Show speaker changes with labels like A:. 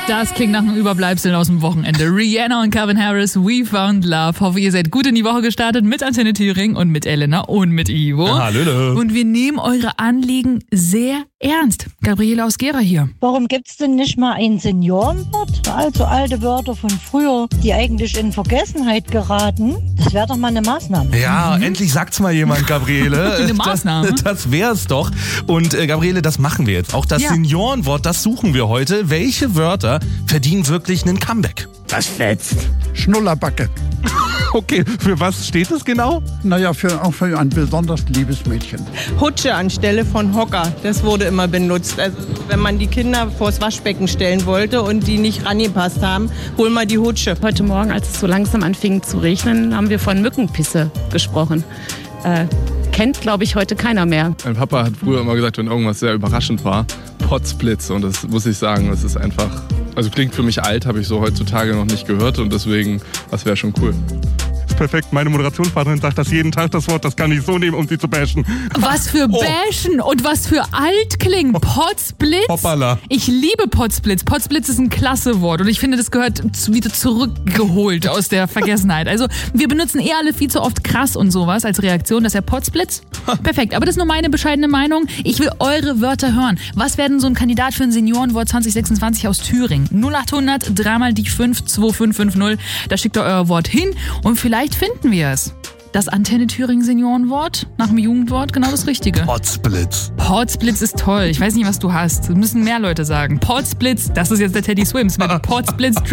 A: Das klingt nach einem Überbleibsel aus dem Wochenende. Rihanna und Calvin Harris, We Found Love. Hoffe, ihr seid gut in die Woche gestartet mit Antenne Thüringen und mit Elena und mit Ivo.
B: Hallöle.
A: Und wir nehmen eure Anliegen sehr ernst. Gabriele aus Gera hier.
C: Warum gibt's denn nicht mal ein Seniorenwort? Also alte Wörter von früher, die eigentlich in Vergessenheit geraten. Das wäre doch mal eine Maßnahme.
B: Ja, endlich sagt's mal jemand, Gabriele.
A: Eine Maßnahme.
B: Das wär's doch. Und Gabriele, das machen wir jetzt. Auch das Seniorenwort, das suchen wir heute. Welche Wörter verdienen wirklich einen Comeback?
D: Das fetzt.
E: Schnullerbacke.
B: Okay, für was steht es genau?
E: Naja, auch für ein besonders liebes Mädchen.
F: Hutsche anstelle von Hocker, das wurde immer benutzt. Also wenn man die Kinder vors Waschbecken stellen wollte und die nicht rangepasst haben, hol mal die Hutsche.
G: Heute Morgen, als es so langsam anfing zu regnen, haben wir von Mückenpisse gesprochen. Kennt, glaube ich, heute keiner mehr.
H: Mein Papa hat früher immer gesagt, wenn irgendwas sehr überraschend war, Potzblitz. Und das muss ich sagen, das ist einfach, also klingt für mich alt, habe ich so heutzutage noch nicht gehört. Und deswegen, das wäre schon cool.
B: Perfekt, meine Moderationspartnerin sagt das jeden Tag, das Wort, das kann ich so nehmen, um sie zu bashen.
A: Was für bashen und was für alt klingen. Potzblitz.
B: Hoppala.
A: Ich liebe Potzblitz. Potzblitz ist ein klasse Wort und ich finde, das gehört wieder zurückgeholt aus der Vergessenheit. Also wir benutzen alle viel zu oft krass und sowas als Reaktion. Das ist ja Potzblitz. Perfekt, aber das ist nur meine bescheidene Meinung. Ich will eure Wörter hören. Was wäre denn so ein Kandidat für ein Seniorenwort 2026 aus Thüringen? 0800 3 die 5 2550. Da schickt ihr euer Wort hin und vielleicht finden wir es. Das Antenne Thüringen Seniorenwort, nach dem Jugendwort, genau das Richtige.
B: Potzblitz.
A: Potzblitz ist toll. Ich weiß nicht, was du hast. Das müssen mehr Leute sagen. Potzblitz, das ist jetzt der Teddy Swims mit Potzblitz